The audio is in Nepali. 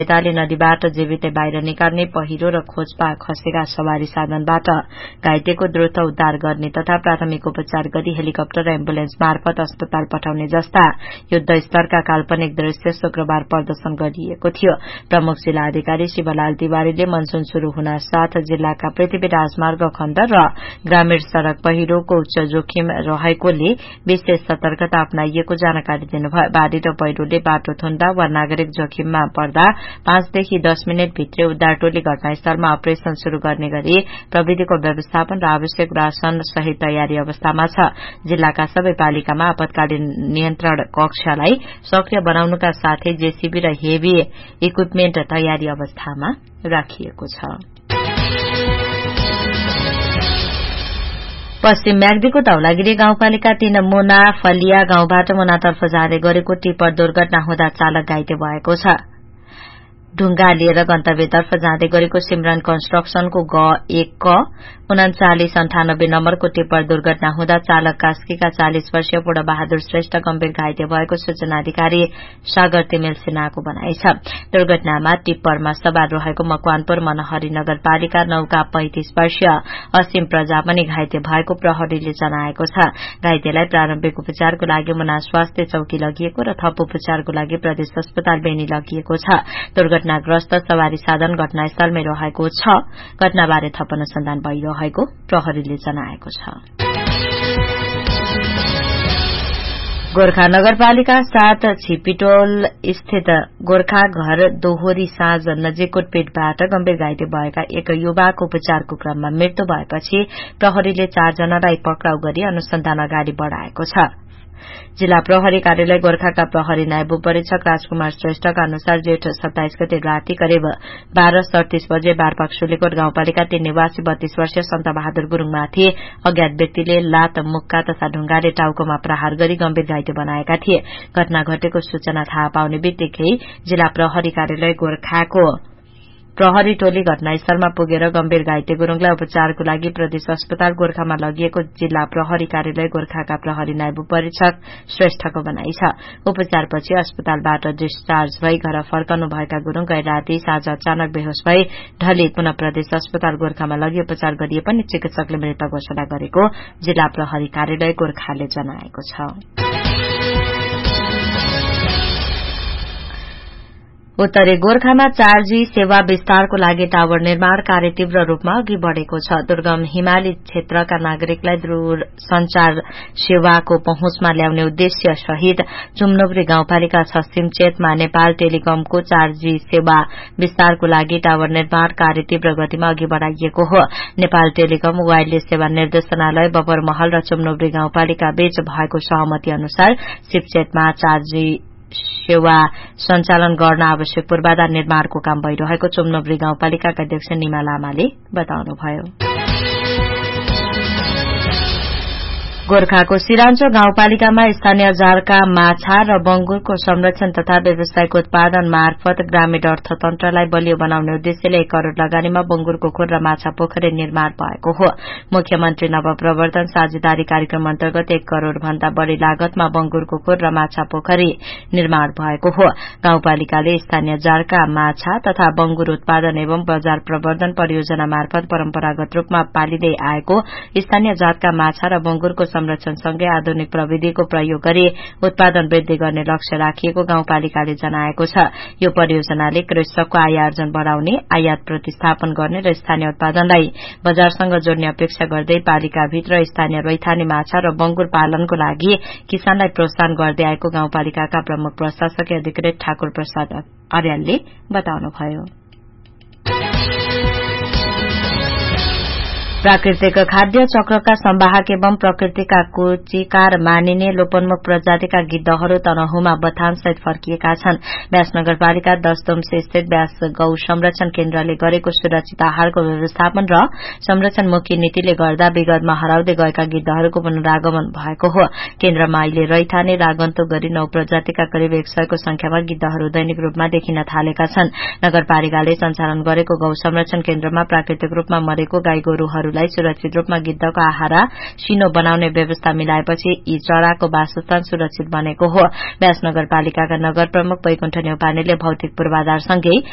नेताले नदीबाट जीवितै बाहिर निकाल्ने, पहिरो र खोजपा खसेका सवारी साधनबाट घाइतेको द्रुत उद्धार गर्ने तथा प्राथमिक उपचार गरी हेलिकप्टर र एम्बुलेन्स मार्फत अस्पताल पठाउने जस्ता युद्ध स्तरका काल्पनिक दृश्य शुक्रबार प्रदर्शन गरिएको थियो। प्रमुख जिल्ला अधिकारी शिवलाल तिवारीले मनसून शुरू हुन साथ जिल्लाका पृथ्वी राजमार्ग खण्ड र ग्रामीण सड़क पहिरोको उच्च जोखिम रहेकोले विशेष सतर्कता अपनाइएको जानकारी दिनुभयो। बाढ़ी र पहिरोले बाटो थुन्दा वा नागरिक जोखिममा पर्दा 5 देखि 10 मिनट भित्रै उद्धार टोली घटनास्थलमा अपरेशन शुरू गर्ने गरी प्रविधिको व्यवस्थापन र आवश्यक राशन सहित तयारी अवस्थामा छ। जिल्लाका सबै पालिकामा आपतकालीन नियन्त्रण कक्षलाई सक्रिय बनाउनुका साथै जेसीबी र हेभी इक्विपमेन्ट तयारी अवस्थामा राखिएको छ। पश्चिम म्याग्दीको धौलागिरी गाउँपालिका 3 मुना फलिया गाउँबाट मुनातर्फ जाँदै गरेको टिप्पर दुर्घटना हुँदा चालक घाइते भएको छ। ढुंगा लिएर गन्तव्यतर्फ जाँदै गरेको सिमरन कन्स्ट्रक्सनको G1 क 3998 नम्बरको टिप्पर दुर्घटना हुँदा चालक कास्कीका 40 वर्षीय पूर्ण बहादुर श्रेष्ठ गम्भीर घाइते भएको सूचना अधिकारी सागर तिमेल सिन्हाको भनाइ छ। दुर्घटनामा टिप्परमा सवार रहेको मकवानपुर मनहरी नगरपालिका 9 का 35 वर्षीय असीम प्रजा पनि घाइते भएको प्रहरीले जनाएको छ। घाइतेलाई प्रारम्भिक उपचारको लागि मुना स्वास्थ्य चौकी लगिएको र थप उपचारको लागि प्रदेश अस्पताल बेनी लगिएको छ। दुर्घटनाग्रस्त सवारी साधन घटनास्थलमै रहेको छ। घटनाबारे थप अनुसन्धान भइरहेको प्रहरीले जनाएको छ। गोर्खा नगरपालिका 7 छिपिटोल स्थित गोर्खा घर दोहोरी साँझ नजिक कुटपिटबाट गम्भीर घाइते भएका एक युवाको उपचारको क्रममा मृत्यु भएपछि प्रहरीले 4 जनालाई पक्राउ गरी अनुसन्धान अगाडि बढ़ाएको छ। जिल्ला प्रहरी कार्यालय गोर्खाका प्रहरी नायब परीक्षक राजकुमार श्रेष्ठका अनुसार जेठ 27 गते राति करिब 12:37 बजे बारपाक सुलेकोट गाउँपालिका 3 निवासी 32 वर्षीय सन्त बहादुर गुरूङमाथि अज्ञात व्यक्तिले लात, मुक्का तथा ढुंगाले टाउकोमा प्रहार गरी गम्भीर घाइते बनाएका थिए। घटना घटेको सूचना थाहा पाउने बित्तिकै जिल्ला प्रहरी कार्यालय गोर्खाको प्रहरी टोली घटनास्थलमा पुगेर गम्भीर घाइते गुरूङलाई उपचारको लागि प्रदेश अस्पताल गोर्खामा लगिएको जिल्ला प्रहरी कार्यालय गोर्खाका प्रहरी नायब परीक्षक श्रेष्ठको भनाइ छ। उपचारपछि अस्पतालबाट डिस्चार्ज भई घर फर्कनुभएका गुरूङ गए राति साँझ अचानक बेहोश भई ढली पुनः प्रदेश अस्पताल गोर्खामा लगी उपचार गरिए पनि चिकित्सकले मृत घोषणा गरेको जिल्ला प्रहरी कार्यालय गोर्खाले जनाएको छ। उत्तरी गोर्खामा 4G सेवा विस्तारको लागि टावर निर्माण कार्य तीव्र रूपमा अघि बढ़ेको छ। दुर्गम हिमाली क्षेत्रका नागरिकलाई दूरसंचार सेवाको पहुँचमा ल्याउने उद्देश्य सहित चुम्नोब्री गाउँपालिका 6 सिमचेतमा नेपाल टेलिकमको 4G सेवा विस्तारको लागि टावर निर्माण कार्य तीव्र गतिमा अघि बढ़ाइएको हो। नेपाल टेलिकम वायरलेस सेवा निर्देशनालय बबरमहल र चुम्नोब्री गाउँपालिका बीच भएको सहमति अनुसार सिमचेतमा 4G सेवा सञ्चालन गर्न आवश्यक पूर्वाधार निर्माणको काम भइरहेको चुम्नोब्री गाउँपालिकाका अध्यक्ष निमा लामाले बताउनुभयो। गोर्खाको सिराञ्चो गाउँपालिकामा स्थानीय जारका माछा र बंगुरको संरक्षण तथा व्यावसायिक उत्पादन मार्फत ग्रामीण अर्थतन्त्रलाई बलियो बनाउने उद्देश्यले 1 करोड़ लगानीमा बंगुरको खोर र माछा पोखरी निर्माण भएको हो। मुख्यमन्त्री नवप्रवर्तन साझेदारी कार्यक्रम अन्तर्गत 1 करोड़ भन्दा बढ़ी लागतमा बंगुरको खोर र माछा पोखरी निर्माण भएको हो। गाउँपालिकाले स्थानीय जारका माछा तथा बंगुर उत्पादन एवं बजार प्रवर्धन परियोजना मार्फत परम्परागत रूपमा पालिँदै आएको स्थानीय जातका माछा र बंगुरको संरक्षणसँगै आधुनिक प्रविधिको प्रयोग गरी उत्पादन वृद्धि गर्ने लक्ष्य राखिएको गाउँपालिकाले जनाएको छ। यो परियोजनाले कृषकको आय आर्जन बढ़ाउने, आयात प्रतिस्थापन गर्ने र स्थानीय उत्पादनलाई बजारसँग जोड्ने अपेक्षा गर्दै पालिकाभित्र स्थानीय रैथाने माछा र बंगुर पालनको लागि किसानलाई प्रोत्साहन गर्दै आएको गाउँपालिकाका प्रमुख प्रशासकीय अधिकृत ठाकुर प्रसाद अर्यालले बताउनुभयो। प्राकृतिक खाद्य चक्रका संवाहक एवं प्रकृतिका कुचिकार मानिने लोपन्मुख प्रजातिका गिद्धहरू तनहुमा बथानसहित फर्किएका छन्। व्यास नगरपालिका 10 दुम्से स्थित व्यास गौ संरक्षण केन्द्रले गरेको सुरक्षित आहारको व्यवस्थापन र संरक्षणमुखी नीतिले गर्दा विगतमा हराउँदै गएका गिद्धहरूको पुनरागमन भएको हो। केन्द्रमा अहिले रैथाने आगन्तुक गरी 9 प्रजातिका करिब 100 को संख्यामा गिद्धहरू दैनिक रूपमा देखिन थालेका छन्। नगरपालिकाले सञ्चालन गरेको गौ संरक्षण केन्द्रमा प्राकृतिक रूपमा मरेको गाई गोरूहरू सुरक्षित रूपमा गिद्धको आहारा सिनो बनाउने व्यवस्था मिलाएपछि यी चराको वासस्थान सुरक्षित बनेको हो। व्यास नगरपालिकाका नगर प्रमुख वैकुण्ठ न्यौपानेले भौतिक पूर्वाधारसँगै